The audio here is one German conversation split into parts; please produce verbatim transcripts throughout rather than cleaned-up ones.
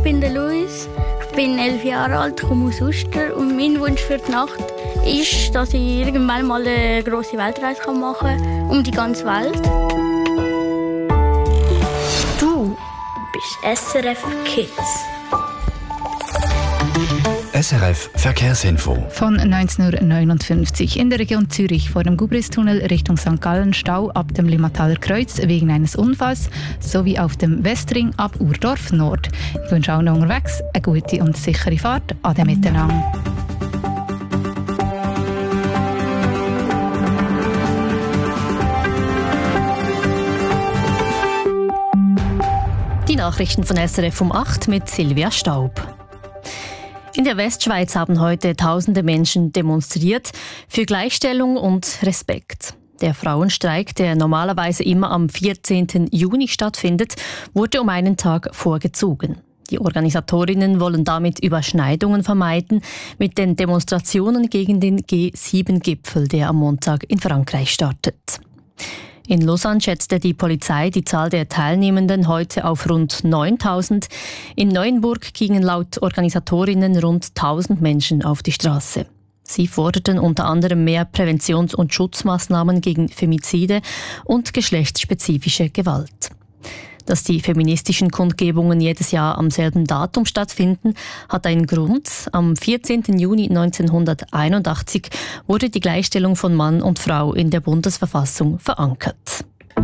bin der Luis, ich bin elf Jahre alt, komme aus Uster und mein Wunsch für die Nacht ist, dass ich irgendwann mal eine grosse Weltreise machen kann, um die ganze Welt. Du bist S R F Kids. S R F Verkehrsinfo. Von neunzehn Uhr neunundfünfzig in der Region Zürich vor dem Gubristunnel Richtung Sankt Gallen Stau ab dem Limmataler Kreuz wegen eines Unfalls sowie auf dem Westring ab Urdorf Nord. Ich wünsche allen unterwegs eine gute und sichere Fahrt. Ade miteinander. Die Nachrichten von S R F um acht mit Silvia Staub. In der Westschweiz haben heute tausende Menschen demonstriert für Gleichstellung und Respekt. Der Frauenstreik, der normalerweise immer am vierzehnten Juni stattfindet, wurde um einen Tag vorgezogen. Die Organisatorinnen wollen damit Überschneidungen vermeiden mit den Demonstrationen gegen den G sieben Gipfel, der am Montag in Frankreich startet. In Lausanne schätzte die Polizei die Zahl der Teilnehmenden heute auf rund neuntausend. In Neuenburg gingen laut Organisatorinnen rund tausend Menschen auf die Straße. Sie forderten unter anderem mehr Präventions- und Schutzmaßnahmen gegen Femizide und geschlechtsspezifische Gewalt. Dass die feministischen Kundgebungen jedes Jahr am selben Datum stattfinden, hat einen Grund. Am vierzehnten Juni neunzehnhunderteinundachtzig wurde die Gleichstellung von Mann und Frau in der Bundesverfassung verankert.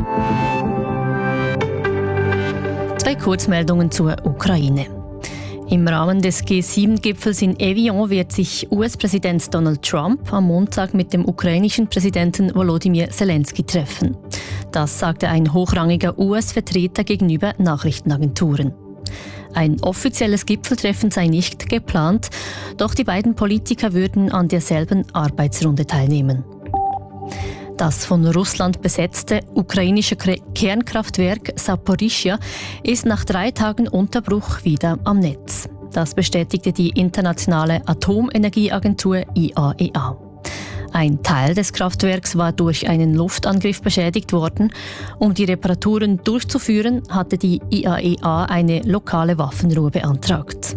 Zwei Kurzmeldungen zur Ukraine. Im Rahmen des G sieben Gipfels in Evian wird sich U S-Präsident Donald Trump am Montag mit dem ukrainischen Präsidenten Volodymyr Zelensky treffen. Das sagte ein hochrangiger U S-Vertreter gegenüber Nachrichtenagenturen. Ein offizielles Gipfeltreffen sei nicht geplant, doch die beiden Politiker würden an derselben Arbeitsrunde teilnehmen. Das von Russland besetzte ukrainische Kernkraftwerk Saporischschja ist nach drei Tagen Unterbruch wieder am Netz. Das bestätigte die internationale Atomenergieagentur I A E A. Ein Teil des Kraftwerks war durch einen Luftangriff beschädigt worden. Um die Reparaturen durchzuführen, hatte die I A E A eine lokale Waffenruhe beantragt.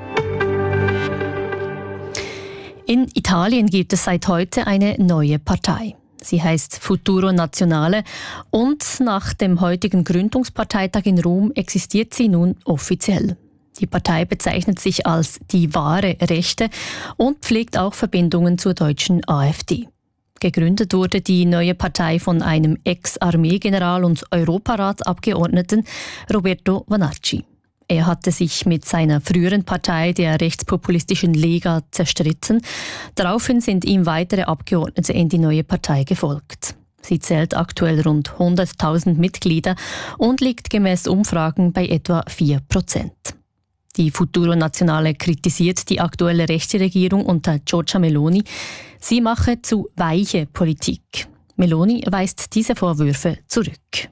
In Italien gibt es seit heute eine neue Partei. Sie heißt Futuro Nazionale und nach dem heutigen Gründungsparteitag in Rom existiert sie nun offiziell. Die Partei bezeichnet sich als die wahre Rechte und pflegt auch Verbindungen zur deutschen A f D. Gegründet wurde die neue Partei von einem Ex-Armeegeneral und Europaratsabgeordneten Roberto Vanacci. Er hatte sich mit seiner früheren Partei, der rechtspopulistischen Lega, zerstritten. Daraufhin sind ihm weitere Abgeordnete in die neue Partei gefolgt. Sie zählt aktuell rund hunderttausend Mitglieder und liegt gemäß Umfragen bei etwa vier Prozent. Die Futuro Nazionale kritisiert die aktuelle rechte Regierung unter Giorgia Meloni. Sie mache zu weiche Politik. Meloni weist diese Vorwürfe zurück.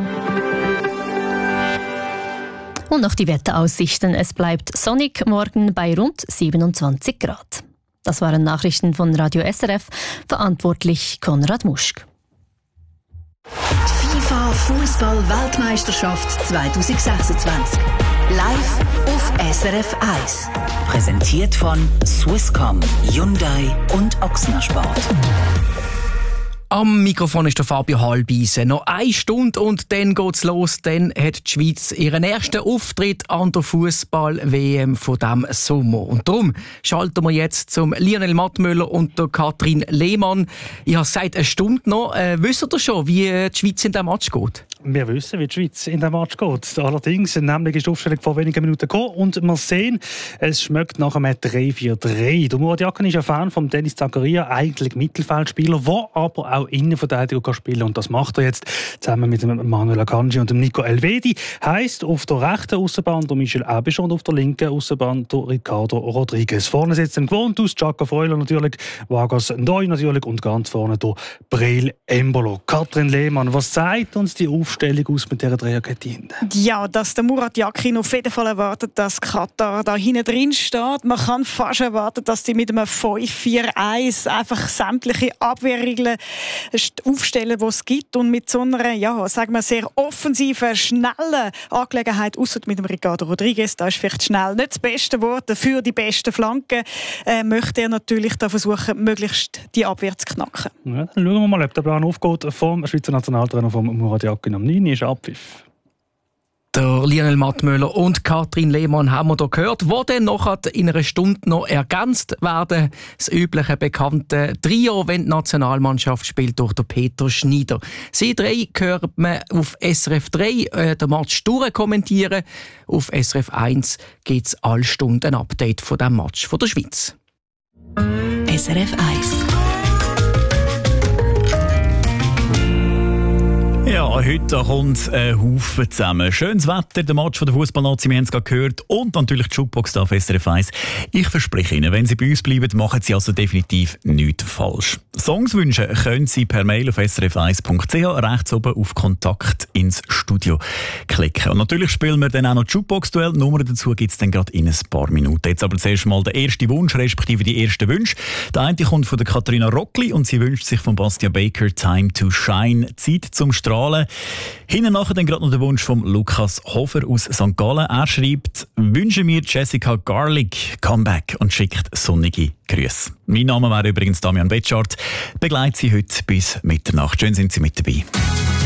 Und noch die Wetteraussichten. Es bleibt sonnig, morgen bei rund siebenundzwanzig Grad. Das waren Nachrichten von Radio S R F, verantwortlich Konrad Muschk. Die FIFA Fußball-Weltmeisterschaft zwanzig sechsundzwanzig. Live auf S R F eins. Präsentiert von Swisscom, Hyundai und Ochsner Sport. Am Mikrofon ist der Fabio Halbeisen. Noch eine Stunde und dann geht's los. Dann hat die Schweiz ihren ersten Auftritt an der Fußball-W M von diesem Sommer. Und darum schalten wir jetzt zum Lionel Mattmüller und der Katrin Lehmann. Ich habe gesagt, eine Stunde noch. Äh, wisst ihr schon, wie die Schweiz in diesem Match geht? Wir wissen, wie die Schweiz in den Match geht. Allerdings, nämlich ist die Aufstellung vor wenigen Minuten gekommen und wir sehen, es schmeckt nach einem drei vier drei. Der Murat Yakin ist ein Fan von Dennis Zakaria, eigentlich Mittelfeldspieler, der aber auch Innenverteidiger spielen kann. Und das macht er jetzt zusammen mit dem Manuel Akanji und dem Nico Elvedi. Heisst, auf der rechten Aussenbahn der Michel Abisch und auf der linken Aussenbahn der Ricardo Rodriguez. Vorne sitzt im gewohnt aus Giacomo Freuler natürlich, Vargas Ndoi natürlich und ganz vorne der Breel Embolo. Katrin Lehmann, was sagt uns die Aufstellung aus mit dieser Dreierkette hinten? Ja, dass der Murat Yakin auf jeden Fall erwartet, dass Katar da hinten drin steht. Man kann fast erwarten, dass die mit einem fünf vier eins einfach sämtliche Abwehrregeln aufstellen, die es gibt. Und mit so einer, ja, sagen wir, sehr offensiven, schnellen Angelegenheit, ausser mit dem Ricardo Rodriguez, da ist vielleicht schnell nicht das beste Wort, für die besten Flanken, äh, möchte er natürlich da versuchen, möglichst die Abwehr zu knacken. Ja, dann schauen wir mal, ob der Plan aufgeht vom Schweizer Nationaltrainer vom Murat Yakin. Am neun ist Abpfiff. Der Lionel Mattmüller und Katrin Lehmann haben wir hier gehört, wo dann noch in einer Stunde noch ergänzt werden. Das übliche, bekannte Trio, wenn die Nationalmannschaft spielt, durch den Peter Schneider. Sie drei hört man auf S R F drei, äh, den Match durchkommentieren. Auf S R F eins gibt es alle Stunden ein Update von diesem Match von der Schweiz. S R F eins. Ja, heute kommt ein Haufen zusammen. Schönes Wetter, der Match von der Fußballnazi, wir haben es gerade gehört, und natürlich die Jukebox da auf S R F eins. Ich verspreche Ihnen, wenn Sie bei uns bleiben, machen Sie also definitiv nichts falsch. Songs wünschen können Sie per Mail auf s r f eins punkt c h, rechts oben auf Kontakt ins Studio klicken. Und natürlich spielen wir dann auch noch Jukebox-Duell. Die Nummer dazu gibt es dann gerade in ein paar Minuten. Jetzt aber zuerst mal der erste Wunsch, respektive die ersten Wünsche. Der eine kommt von der Katharina Rockli und sie wünscht sich von Bastian Baker «Time to Shine», Zeit zum Strahlen. Hinten nachher dann gerade noch der Wunsch von Lukas Hofer aus Sankt Gallen. Er schreibt, wünsche mir Jessica Garlic Comeback und schickt sonnige Grüße. Mein Name wäre übrigens Damian Betschart. Begleite Sie heute bis Mitternacht. Schön sind Sie mit dabei.